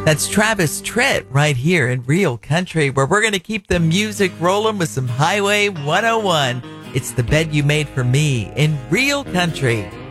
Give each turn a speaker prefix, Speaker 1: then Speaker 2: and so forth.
Speaker 1: That's Travis Tritt right here in Real Country, where we're going to keep the music rolling with some Highway 101. It's The Bed You Made for Me in Real Country.